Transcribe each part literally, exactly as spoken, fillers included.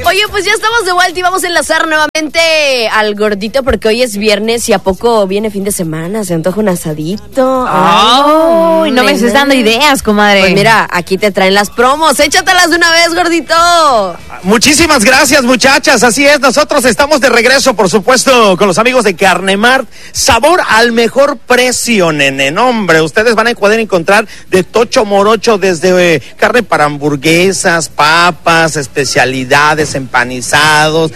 Oye, pues ya estamos de vuelta y vamos a enlazar nuevamente al gordito porque hoy es viernes y a poco viene fin de semana, se antoja un asadito. Oh, Ay, no me estés dando ideas, comadre. Pues mira, aquí te traen las promos, échatelas de una vez, gordito. Muchísimas gracias, muchachas, así es, nosotros estamos de regreso, por supuesto, con los amigos de Carnemart. Sabor al mejor precio, nene, no, hombre, ustedes van a poder encontrar de tocho morocho desde eh, carne para hamburguesas, papas, especialidades, empanizados,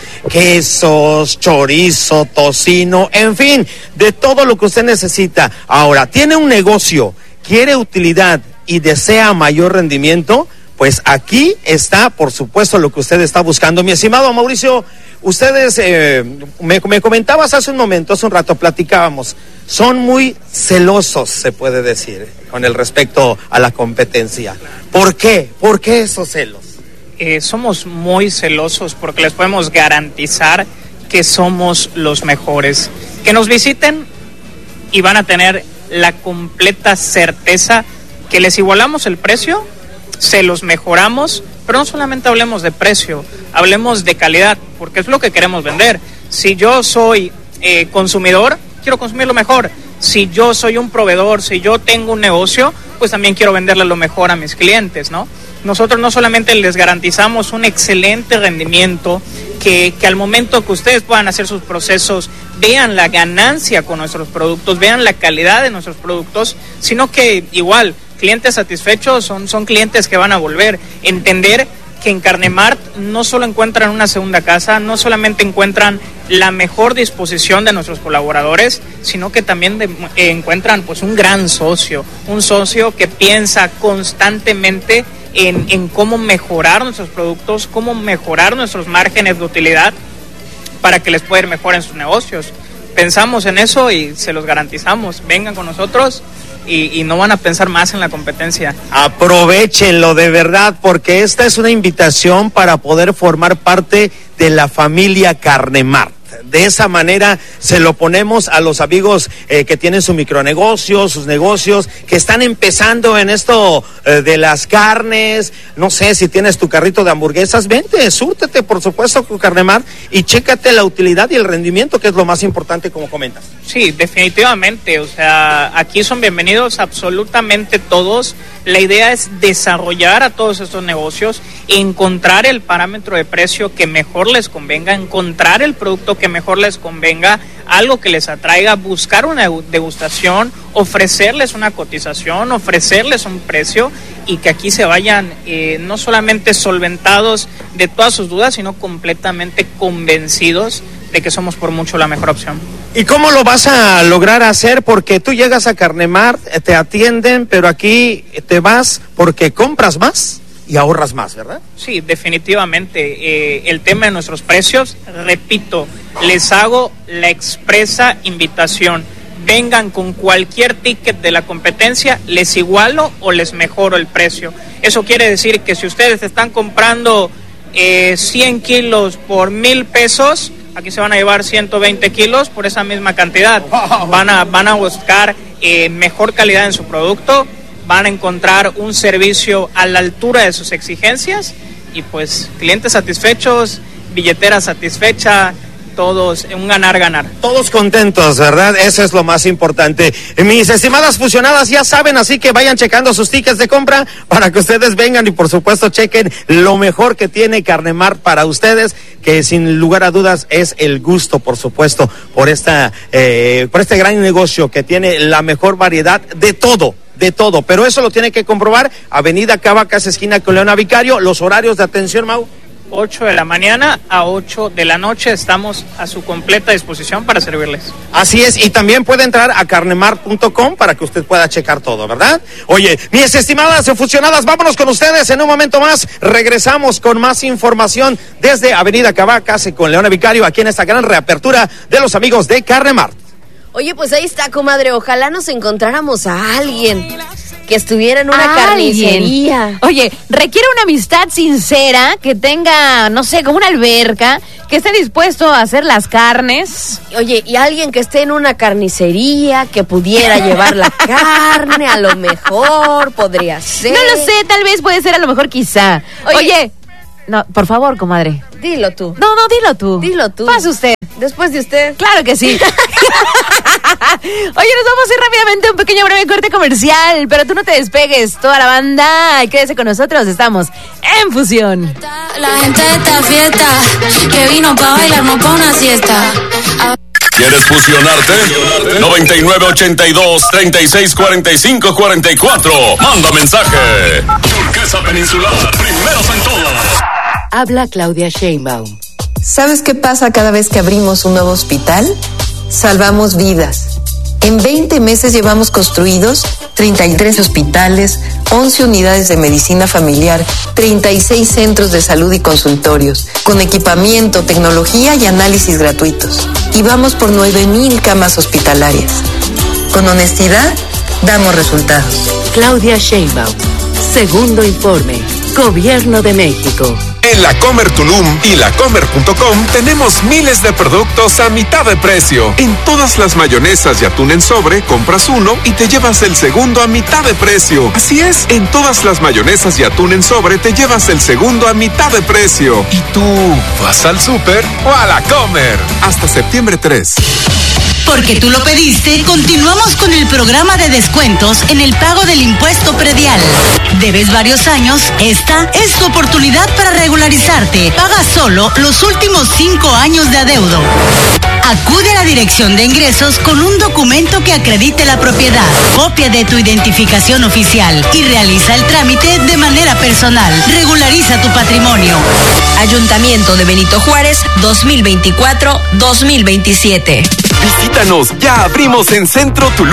quesos, chorizo, tocino, en fin, de todo lo que usted necesita. Ahora, ¿tiene un negocio, quiere utilidad y desea mayor rendimiento? Pues aquí está, por supuesto, lo que usted está buscando. Mi estimado Mauricio, ustedes, eh, me, me comentabas hace un momento, hace un rato, platicábamos, son muy celosos, se puede decir, con el respecto a la competencia. ¿Por qué? ¿Por qué esos celos? Eh, somos muy celosos porque les podemos garantizar que somos los mejores. Que nos visiten y van a tener la completa certeza que les igualamos el precio, se los mejoramos, pero no solamente hablemos de precio, hablemos de calidad, porque es lo que queremos vender. Si yo soy eh, consumidor, quiero consumir lo mejor. Si yo soy un proveedor, si yo tengo un negocio, pues también quiero venderle lo mejor a mis clientes, ¿no? Nosotros no solamente les garantizamos un excelente rendimiento, que, que al momento que ustedes puedan hacer sus procesos, vean la ganancia con nuestros productos, vean la calidad de nuestros productos, sino que igual, clientes satisfechos son, son clientes que van a volver. Entender que en Carnemart no solo encuentran una segunda casa, no solamente encuentran la mejor disposición de nuestros colaboradores, sino que también de, eh, encuentran pues un gran socio, un socio que piensa constantemente en, en cómo mejorar nuestros productos, cómo mejorar nuestros márgenes de utilidad para que les pueda ir mejor en sus negocios. Pensamos en eso y se los garantizamos. Vengan con nosotros y, y no van a pensar más en la competencia. Aprovéchenlo de verdad, porque esta es una invitación para poder formar parte de la familia Carnemart. De esa manera se lo ponemos a los amigos eh, que tienen su micronegocio, sus negocios, que están empezando en esto eh, de las carnes. No sé, si tienes tu carrito de hamburguesas, vente, súrtete por supuesto con Carnemart y chécate la utilidad y el rendimiento, que es lo más importante, como comentas. Sí, definitivamente, o sea, aquí son bienvenidos absolutamente todos. La idea es desarrollar a todos estos negocios, encontrar el parámetro de precio que mejor les convenga, encontrar el producto que mejor les convenga, algo que les atraiga, buscar una degustación, ofrecerles una cotización, ofrecerles un precio y que aquí se vayan eh, no solamente solventados de todas sus dudas, sino completamente convencidos de que somos por mucho la mejor opción. ¿Y cómo lo vas a lograr hacer? Porque tú llegas a Carnemart, te atienden, pero aquí te vas porque compras más y ahorras más, ¿verdad? Sí, definitivamente. Eh, el tema de nuestros precios, repito, les hago la expresa invitación. Vengan con cualquier ticket de la competencia, les igualo o les mejoro el precio. Eso quiere decir que si ustedes están comprando eh, cien kilos por mil pesos, aquí se van a llevar ciento veinte kilos por esa misma cantidad. Van a, van a buscar eh, mejor calidad en su producto, van a encontrar un servicio a la altura de sus exigencias y pues clientes satisfechos, billetera satisfecha, todos un ganar-ganar. Todos contentos, ¿verdad? Eso es lo más importante. Mis estimadas fusionadas ya saben, así que vayan checando sus tickets de compra para que ustedes vengan y por supuesto chequen lo mejor que tiene Carnemart para ustedes, que sin lugar a dudas es el gusto, por supuesto, por esta, eh, por este gran negocio que tiene la mejor variedad de todo. De todo, pero eso lo tiene que comprobar. Avenida Cavacas, esquina con Leona Vicario. Los horarios de atención, Mau. ocho de la mañana a ocho de la noche, estamos a su completa disposición para servirles. Así es, y también puede entrar a carnemart punto com para que usted pueda checar todo, ¿verdad? Oye, mis estimadas fusionadas, vámonos con ustedes en un momento más. Regresamos con más información desde Avenida Cavacas con Leona Vicario, aquí en esta gran reapertura de los amigos de Carnemart. Oye, pues ahí está, comadre, ojalá nos encontráramos a alguien que estuviera en una carnicería. Oye, requiere una amistad sincera, que tenga, no sé, como una alberca, que esté dispuesto a hacer las carnes. Oye, y alguien que esté en una carnicería, que pudiera llevar la carne, a lo mejor podría ser. No lo sé, tal vez puede ser, a lo mejor quizá. Oye, Oye No, por favor, comadre. Dilo tú. No, no, dilo tú. Dilo tú. Pase usted. Después de usted. Claro que sí. Oye, nos vamos a ir rápidamente a un pequeño breve corte comercial, pero tú no te despegues. Toda la banda, quédese con nosotros. Estamos en Fusión. La gente de esta fiesta que vino pa' bailar, no pa' una siesta. A- ¿Quieres fusionarte? noventa y nueve ochenta y dos treinta y seis cuarenta y cinco cuarenta y cuatro. Manda mensaje. Turquesa Peninsular, primeros en todo. Habla Claudia Sheinbaum. ¿Sabes qué pasa cada vez que abrimos un nuevo hospital? Salvamos vidas. En veinte meses llevamos construidos treinta y tres hospitales, once unidades de medicina familiar, treinta y seis centros de salud y consultorios, con equipamiento, tecnología y análisis gratuitos. Y vamos por nueve mil camas hospitalarias. Con honestidad, damos resultados. Claudia Sheinbaum. Segundo informe. Gobierno de México. En La Comer Tulum y lacomer punto com tenemos miles de productos a mitad de precio. En todas las mayonesas y atún en sobre, compras uno y te llevas el segundo a mitad de precio. Así es, en todas las mayonesas y atún en sobre te llevas el segundo a mitad de precio. ¿Y tú vas al súper o a La Comer? Hasta septiembre tres. Porque tú lo pediste, continuamos con el programa de descuentos en el pago del impuesto predial. ¿Debes varios años? Esta es tu oportunidad para regularizarte. Paga solo los últimos cinco años de adeudo. Acude a la Dirección de Ingresos con un documento que acredite la propiedad, copia de tu identificación oficial y realiza el trámite de manera personal. Regulariza tu patrimonio. Ayuntamiento de Benito Juárez, dos mil veinticuatro a dos mil veintisiete. Visítanos, ya abrimos en Centro Tulum.